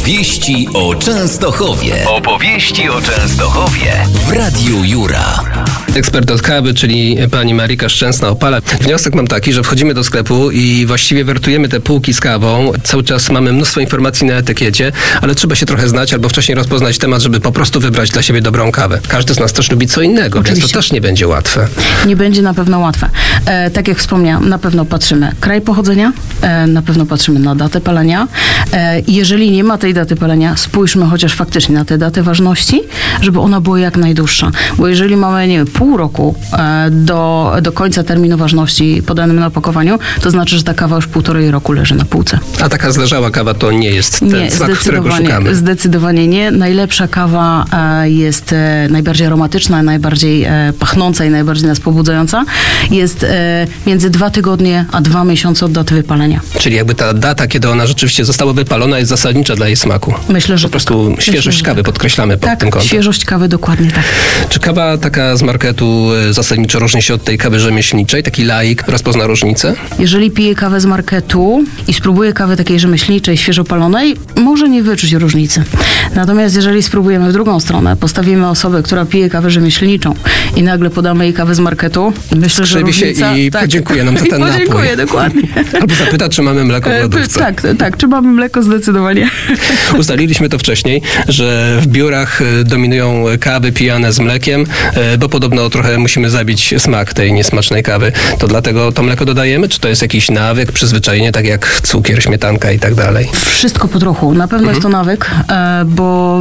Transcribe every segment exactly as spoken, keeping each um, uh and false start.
Opowieści o Częstochowie. Opowieści o Częstochowie w Radiu Jura. Ekspert od kawy, czyli pani Marika Szczęsna-Opala. Wniosek mam taki, że wchodzimy do sklepu i właściwie wertujemy te półki z kawą. Cały czas mamy mnóstwo informacji na etykiecie, ale trzeba się trochę znać albo wcześniej rozpoznać temat, żeby po prostu wybrać dla siebie dobrą kawę. Każdy z nas też lubi co innego, Oczywiście. więc to też nie będzie łatwe. Nie będzie na pewno łatwe. E, tak jak wspomniałam, na pewno patrzymy kraj pochodzenia, e, na pewno patrzymy na datę palenia. E, jeżeli nie ma tej daty palenia, spójrzmy chociaż faktycznie na tę datę ważności, żeby ona była jak najdłuższa. Bo jeżeli mamy, nie wiem, pół roku e, do, do końca terminu ważności podanym na opakowaniu, to znaczy, że ta kawa już półtorej roku leży na półce. A taka zleżała kawa to nie jest ten Nie, smak, którego szukamy. Zdecydowanie nie. Najlepsza kawa e, jest e, najbardziej aromatyczna, najbardziej e, pachnąca i najbardziej nas pobudzająca. Jest e, między dwa tygodnie a dwa miesiące od daty wypalenia. Czyli jakby ta data, kiedy ona rzeczywiście została wypalona, jest zasadnicza dla jej smaku. Myślę, że po prostu tak. świeżość Myślę, kawy tak. podkreślamy pod tak, tym kątem. Świeżość kawy, dokładnie tak. Czy kawa taka z marketu e, zasadniczo różni się od tej kawy rzemieślniczej? Taki laik rozpozna różnicę? Jeżeli pije kawę z marketu i spróbuje kawy takiej rzemieślniczej, świeżo palonej, może nie wyczuć różnicy. Natomiast jeżeli spróbujemy w drugą stronę, postawimy osobę, która pije kawę rzemieślniczą i nagle podamy jej kawę z marketu, myślę, że Skrzywi się różnica... i tak, podziękuję nam za ten napój. Podziękuję, dokładnie. Albo zapyta, czy mamy mleko w lodówce. Tak, tak, czy mamy mleko zdecydowanie. Ustaliliśmy to wcześniej, że w biurach dominują kawy pijane z mlekiem, bo podobno trochę musimy zabić smak tej niesmacznej kawy. To dlatego to mleko dodajemy? Czy to jest jakiś nawyk, przyzwyczajenie, tak jak cukier, śmietanka i tak dalej? Wszystko po trochu. Na pewno mhm. jest to nawyk, bo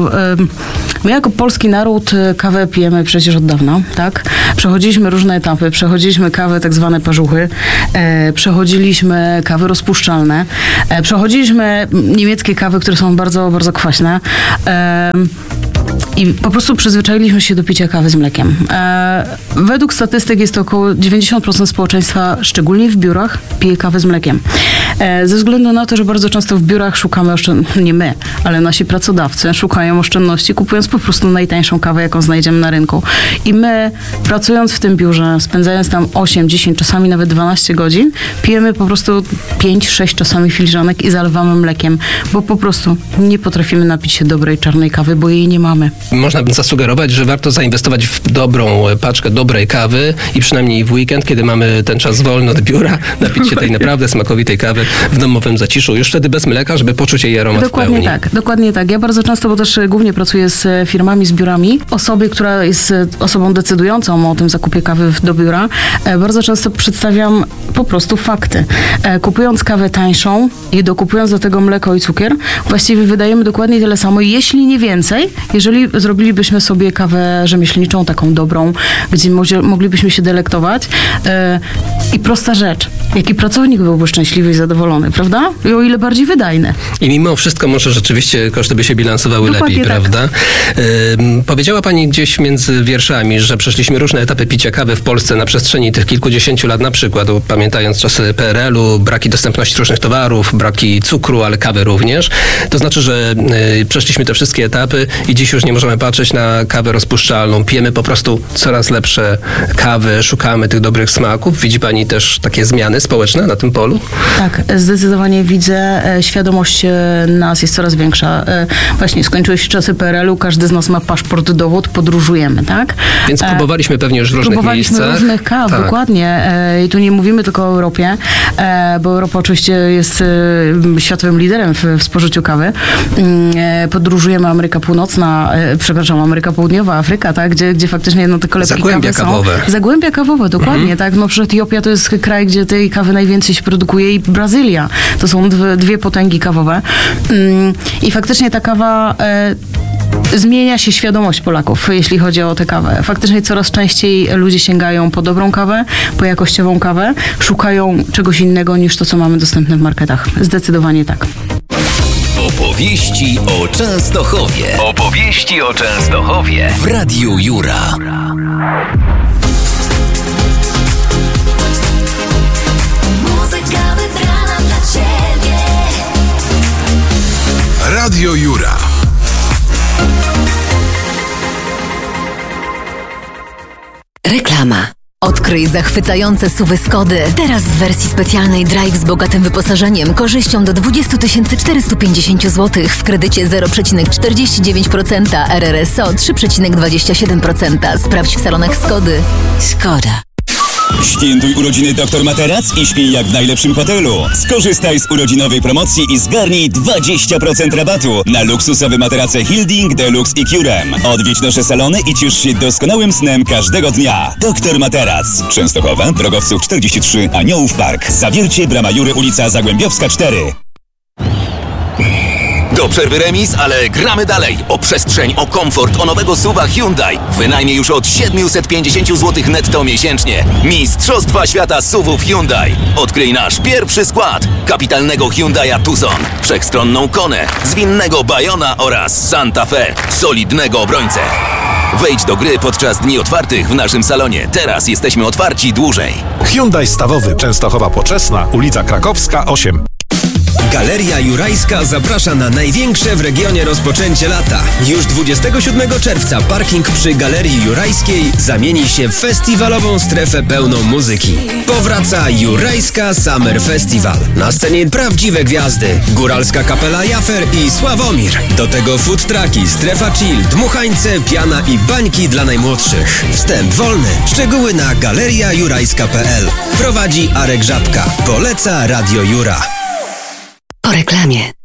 my jako polski naród kawę pijemy przecież od dawna, tak? Przechodziliśmy różne etapy, przechodziliśmy kawy tak zwane parzuchy, przechodziliśmy kawy rozpuszczalne, przechodziliśmy niemieckie kawy, które są bardzo, bardzo kwaśne. I po prostu przyzwyczailiśmy się do picia kawy z mlekiem. E, według statystyk jest to około dziewięćdziesiąt procent społeczeństwa, szczególnie w biurach, pije kawę z mlekiem. E, ze względu na to, że bardzo często w biurach szukamy oszczędności, nie my, ale nasi pracodawcy szukają oszczędności, kupując po prostu najtańszą kawę, jaką znajdziemy na rynku. I my, pracując w tym biurze, spędzając tam osiem, dziesięć, czasami nawet dwanaście godzin, pijemy po prostu pięć, sześć czasami filiżanek i zalewamy mlekiem, bo po prostu nie potrafimy napić się dobrej czarnej kawy, bo jej nie mamy. Można by zasugerować, że warto zainwestować w dobrą paczkę dobrej kawy i przynajmniej w weekend, kiedy mamy ten czas wolny od biura, napić się tej naprawdę smakowitej kawy w domowym zaciszu. Już wtedy bez mleka, żeby poczuć jej aromat Dokładnie w pełni. tak, dokładnie tak. Ja bardzo często, bo też głównie pracuję z firmami, z biurami, osoby, która jest osobą decydującą o tym zakupie kawy do biura, bardzo często przedstawiam po prostu fakty. Kupując kawę tańszą i dokupując do tego mleko i cukier, właściwie wydajemy dokładnie tyle samo, jeśli nie więcej, jeżeli zrobilibyśmy sobie kawę rzemieślniczą, taką dobrą, gdzie może, moglibyśmy się delektować. Yy, I prosta rzecz. Jaki pracownik byłby szczęśliwy i zadowolony, prawda? I o ile bardziej wydajny. I mimo wszystko może rzeczywiście koszty by się bilansowały Dokładnie lepiej, tak. prawda? Yy, powiedziała pani gdzieś między wierszami, że przeszliśmy różne etapy picia kawy w Polsce na przestrzeni tych kilkudziesięciu lat na przykład, pamiętając czasy P R L u, braki dostępności różnych towarów, braki cukru, ale kawy również. To znaczy, że yy, przeszliśmy te wszystkie etapy i dziś już nie możemy patrzeć na kawę rozpuszczalną. Pijemy po prostu coraz lepsze kawy, szukamy tych dobrych smaków. Widzi pani też takie zmiany społeczne na tym polu? Tak, zdecydowanie widzę. Świadomość nas jest coraz większa. Właśnie skończyły się czasy P R L u, każdy z nas ma paszport, dowód, podróżujemy, tak? Więc próbowaliśmy pewnie już w różnych Próbowaliśmy miejscach. różnych kaw, tak. dokładnie. I tu nie mówimy tylko o Europie, bo Europa oczywiście jest światowym liderem w, w spożyciu kawy. Podróżujemy Ameryka Północna, przepraszam, Ameryka Południowa, Afryka, tak, gdzie, gdzie faktycznie no, te kolebki Zagłębia kawy kawowe. są. Zagłębia kawowe, dokładnie, mhm. tak. No przecież Etiopia to jest kraj, gdzie tej kawy najwięcej się produkuje i Brazylia. To są dwie, dwie potęgi kawowe. I faktycznie ta kawa e, zmienia się świadomość Polaków, jeśli chodzi o tę kawę. Faktycznie coraz częściej ludzie sięgają po dobrą kawę, po jakościową kawę, szukają czegoś innego niż to, co mamy dostępne w marketach. Zdecydowanie tak. Opowieści o Częstochowie. Opowieści o Częstochowie w Radiu Jura. Muzyka wybrana dla ciebie. Radio Jura. Reklama. Odkryj zachwycające suwy Skody. Teraz w wersji specjalnej Drive z bogatym wyposażeniem, korzyścią do dwadzieścia tysięcy czterysta pięćdziesiąt złotych w kredycie zero przecinek czterdzieści dziewięć procent, R R S O trzy przecinek dwadzieścia siedem procent. Sprawdź w salonach Skody. Skoda. Świętuj urodziny doktor Materac i śpij jak w najlepszym hotelu. Skorzystaj z urodzinowej promocji i zgarnij dwadzieścia procent rabatu na luksusowe materace Hilding, Deluxe i Curem. Odwiedź nasze salony i ciesz się doskonałym snem każdego dnia. doktor Materac. Częstochowa, Drogowców czterdzieści trzy, Aniołów Park. Zawiercie, Brama Jury, ulica Zagłębiowska cztery. Do przerwy remis, ale gramy dalej. O przestrzeń, o komfort, o nowego SUV-a Hyundai. Wynajmie już od siedemset pięćdziesiąt złotych netto miesięcznie. Mistrzostwa świata S U V-ów Hyundai. Odkryj nasz pierwszy skład. Kapitalnego Hyundai'a Tucson, wszechstronną Konę, zwinnego Bayona oraz Santa Fe, solidnego obrońcę. Wejdź do gry podczas dni otwartych w naszym salonie. Teraz jesteśmy otwarci dłużej. Hyundai Stawowy, Częstochowa Poczesna, ulica Krakowska osiem. Galeria Jurajska zaprasza na największe w regionie rozpoczęcie lata. Już dwudziestego siódmego czerwca parking przy Galerii Jurajskiej zamieni się w festiwalową strefę pełną muzyki. Powraca Jurajska Summer Festival. Na scenie prawdziwe gwiazdy. Góralska kapela Jafer i Sławomir. Do tego food trucki, strefa chill, dmuchańce, piana i bańki dla najmłodszych. Wstęp wolny. Szczegóły na galeria jurajska kropka p l. Prowadzi Arek Żabka. Poleca Radio Jura. Po reklamie.